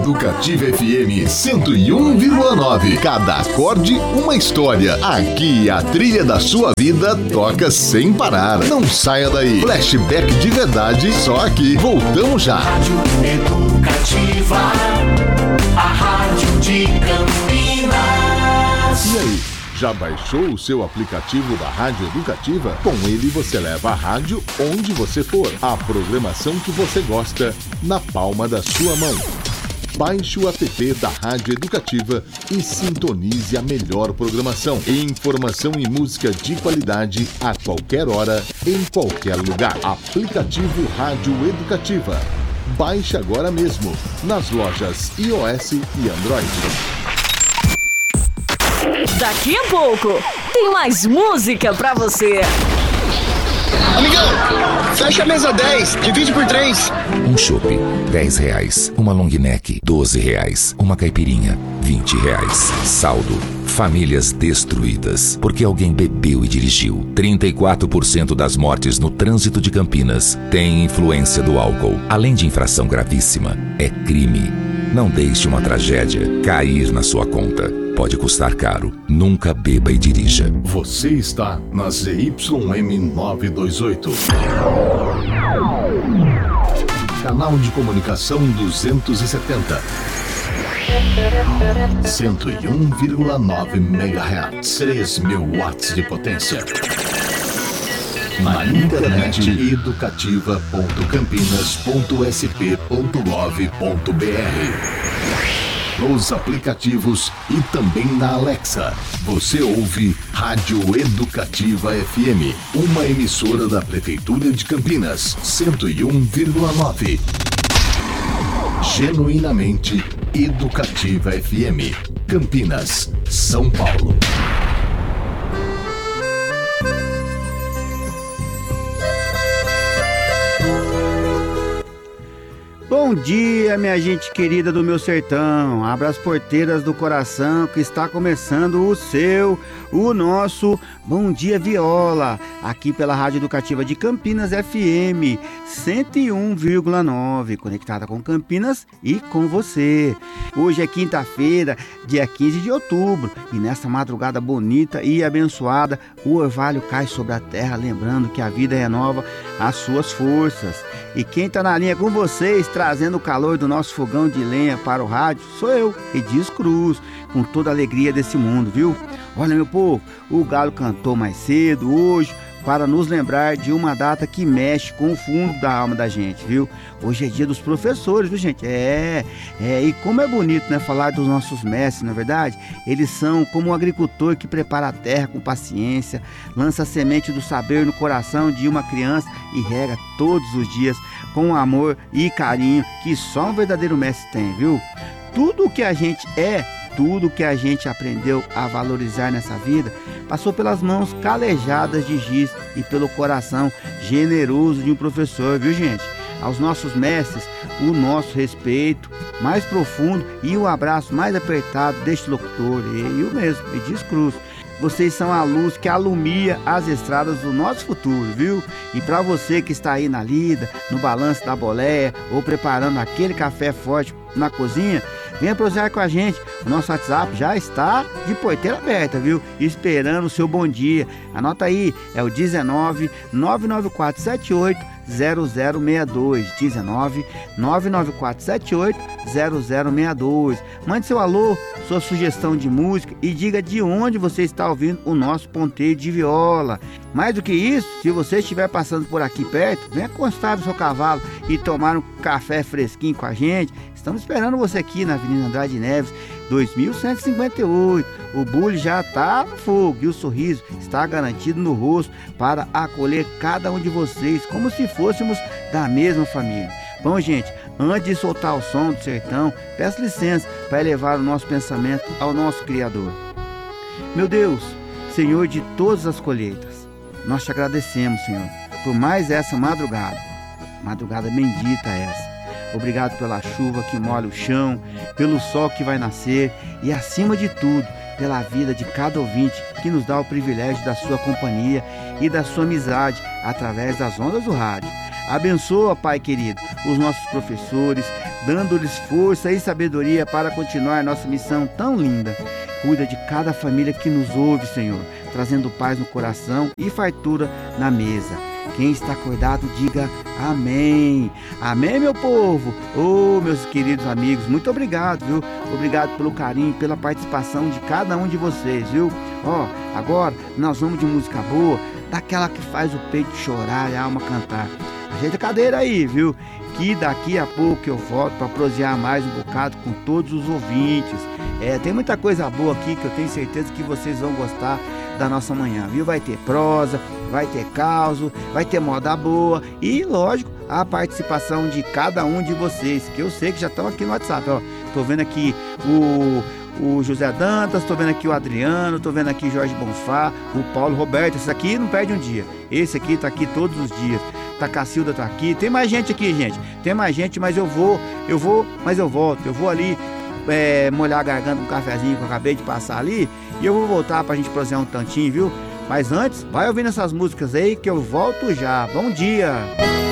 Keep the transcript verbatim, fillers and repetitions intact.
Educativa F M cento e um vírgula nove. Cada acorde, uma história. Aqui a trilha da sua vida toca sem parar. Não saia daí. Flashback de verdade, só aqui. Voltamos já. Rádio Educativa, a rádio de Campinas. E aí, já baixou o seu aplicativo da Rádio Educativa? Com ele você leva a rádio onde você for. A programação que você gosta na palma da sua mão. Baixe o app da Rádio Educativa e sintonize a melhor programação. Informação e música de qualidade a qualquer hora, em qualquer lugar. Aplicativo Rádio Educativa. Baixe agora mesmo nas lojas iOS e Android. Daqui a pouco tem mais música pra você. Amigão, fecha a mesa dez, divide por três. Um chopp, dez reais. Uma long neck, doze reais. Uma caipirinha, vinte reais. Saldo, famílias destruídas porque alguém bebeu e dirigiu. trinta e quatro por cento das mortes no trânsito de Campinas têm influência do álcool. Além de infração gravíssima, é crime. Não deixe uma tragédia cair na sua conta. Pode custar caro. Nunca beba e dirija. Você está na Z Y M novecentos e vinte e oito. Canal de comunicação duzentos e setenta. cento e um vírgula nove megahertz. três mil watts de potência. Na internet, educativa ponto campinas ponto s p ponto gov ponto b r. Nos aplicativos e também na Alexa. Você ouve Rádio Educativa F M, uma emissora da Prefeitura de Campinas, cento e um vírgula nove. Genuinamente Educativa F M, Campinas, São Paulo. Bom dia, minha gente querida do meu sertão. Abra as porteiras do coração que está começando o seu, o nosso Bom Dia Viola, aqui pela Rádio Educativa de Campinas F M cento e um vírgula nove, conectada com Campinas e com você. Hoje é quinta-feira, dia quinze de outubro, e nessa madrugada bonita e abençoada, o orvalho cai sobre a terra, lembrando que a vida renova as suas forças. E quem está na linha com vocês, trazendo o calor do nosso fogão de lenha para o rádio, sou eu, Edis Cruz, com toda a alegria desse mundo, viu? Olha, meu povo, o galo cantou mais cedo hoje para nos lembrar de uma data que mexe com o fundo da alma da gente, viu? Hoje é dia dos professores, viu, gente? É, é, e como é bonito, né, falar dos nossos mestres, não é verdade? Eles são como um agricultor que prepara a terra com paciência, lança a semente do saber no coração de uma criança e rega todos os dias com amor e carinho que só um verdadeiro mestre tem, viu? Tudo o que a gente é, tudo que a gente aprendeu a valorizar nessa vida passou pelas mãos calejadas de giz e pelo coração generoso de um professor, viu, gente? Aos nossos mestres, o nosso respeito mais profundo e o abraço mais apertado deste locutor, eu mesmo, Edis Cruz. Vocês são a luz que alumia as estradas do nosso futuro, viu? E para você que está aí na lida, no balanço da boleia ou preparando aquele café forte na cozinha, venha prosear com a gente. O nosso WhatsApp já está de porteira aberta, viu? Esperando o seu bom dia. Anota aí, é o dezenove, nove nove quatro sete oito, zero zero seis dois. dezenove, nove nove quatro sete oito, zero zero seis dois. Mande seu alô, sua sugestão de música e diga de onde você está ouvindo o nosso ponteio de viola. Mais do que isso, se você estiver passando por aqui perto, venha constar do seu cavalo e tomar um café fresquinho com a gente. Estamos esperando você aqui na Avenida Andrade Neves, dois mil cento e cinquenta e oito. O bule já está no fogo e o sorriso está garantido no rosto para acolher cada um de vocês como se fôssemos da mesma família. Bom, gente, antes de soltar o som do sertão, peço licença para elevar o nosso pensamento ao nosso Criador. Meu Deus, Senhor de todas as colheitas, nós te agradecemos, Senhor, por mais essa madrugada, madrugada bendita essa. Obrigado pela chuva que molha o chão, pelo sol que vai nascer e, acima de tudo, pela vida de cada ouvinte que nos dá o privilégio da sua companhia e da sua amizade através das ondas do rádio. Abençoa, Pai querido, os nossos professores, dando-lhes força e sabedoria para continuar nossa missão tão linda. Cuida de cada família que nos ouve, Senhor, trazendo paz no coração e fartura na mesa. Quem está acordado, diga amém. Amém, meu povo. Ô, oh, meus queridos amigos, muito obrigado, viu? Obrigado pelo carinho, pela participação de cada um de vocês, viu? Ó, oh, agora nós vamos de música boa, daquela que faz o peito chorar e a alma cantar. Ajeita a cadeira aí, viu? Que daqui a pouco eu volto para prosear mais um bocado com todos os ouvintes. É, tem muita coisa boa aqui que eu tenho certeza que vocês vão gostar da nossa manhã, viu? Vai ter prosa, vai ter causo, vai ter moda boa e, lógico, a participação de cada um de vocês, que eu sei que já estão aqui no WhatsApp, ó. Tô vendo aqui o, o José Dantas, tô vendo aqui o Adriano, tô vendo aqui Jorge Bonfá, o Paulo Roberto. Esse aqui não perde um dia, esse aqui tá aqui todos os dias. Tacacilda tá aqui, tem mais gente aqui, gente, tem mais gente, mas eu vou, eu vou, mas eu volto, eu vou ali é, molhar a garganta com um cafezinho que eu acabei de passar ali e eu vou voltar pra gente prosear um tantinho, viu? Mas antes, vai ouvindo essas músicas aí que eu volto já. Bom dia!